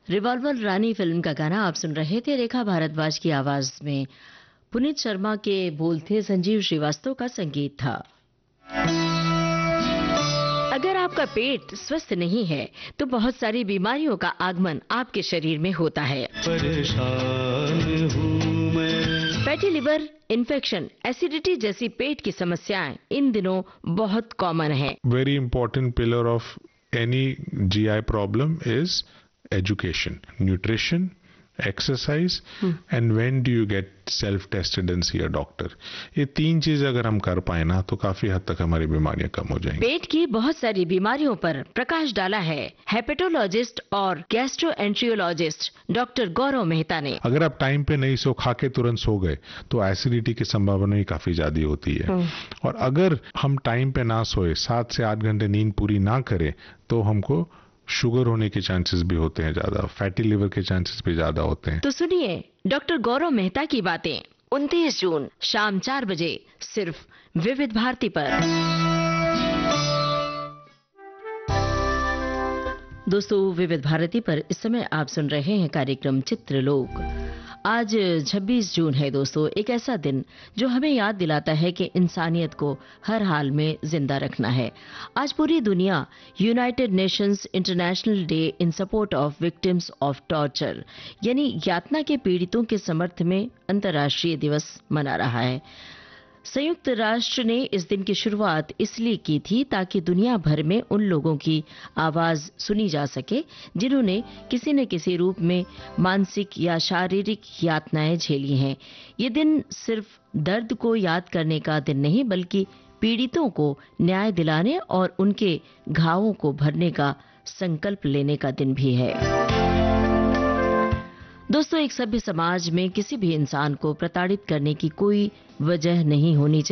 Revolver रानी film का गाना आप सुन रहे थे रेखा भारद्वाज की आवाज में। पुनीत शर्मा के बोल थे, संजीव श्रीवास्तव का संगीत था। अगर आपका पेट स्वस्थ नहीं है तो बहुत सारी बीमारियों का आगमन आपके शरीर में होता है। परेशान हूँ मैं। फैटी लिवर, इन्फेक्शन, एसिडिटी जैसी पेट की समस्याएं इन दिनों बहुत कॉमन है। Very important pillar of any GI problem is education, nutrition, exercise, and when do you get self-tested and see a doctor. ये तीन चीज अगर हम कर पाए ना तो काफी हद तक हमारी बीमारियां कम हो जाएंगी। पेट की बहुत सारी बीमारियों पर प्रकाश डाला है हेपेटोलॉजिस्ट और गैस्ट्रोएंट्रियोलॉजिस्ट डॉक्टर गौरव मेहता ने। अगर आप टाइम पे नहीं सो, खा के तुरंत सो गए तो एसिडिटी की संभावना ही काफी ज्यादा होती है। और अगर हम टाइम पे ना सोए, 7 से 8 घंटे नींद पूरी ना करें तो हमको शुगर होने के चांसेस भी होते हैं ज्यादा, फैटी लिवर के चांसेस भी ज्यादा होते हैं। तो सुनिए डॉक्टर गौरव मेहता की बातें 29 जून शाम 4 बजे सिर्फ विविध भारती पर। दोस्तों, विविध भारती पर इस समय आप सुन रहे हैं कार्यक्रम चित्रलोक। आज 26 जून है दोस्तों, एक ऐसा दिन जो हमें याद दिलाता है कि इंसानियत को हर हाल में जिंदा रखना है। आज पूरी दुनिया United Nations international day in support of victims of torture यानी यातना के पीड़ितों के समर्थ में अंतर्राष्ट्रीय दिवस मना रहा है। संयुक्त राष्ट्र ने इस दिन की शुरुआत इसलिए की थी ताकि दुनिया भर में उन लोगों की आवाज सुनी जा सके जिन्होंने किसी न किसी रूप में मानसिक या शारीरिक यातनाएं झेली हैं। ये दिन सिर्फ दर्द को याद करने का दिन नहीं बल्कि पीड़ितों को न्याय दिलाने और उनके घावों को भरने का संकल्प लेने का दिन भी है। दोस्तों, एक सभ्य समाज में किसी भी इंसान को प्रताड़ित करने की कोई वजह नहीं होनी चाहिए।